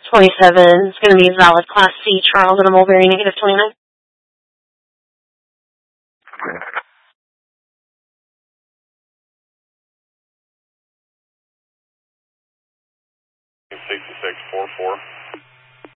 27 is going to be valid Class C, Charles, and a Mulberry negative 29. Okay. 6644.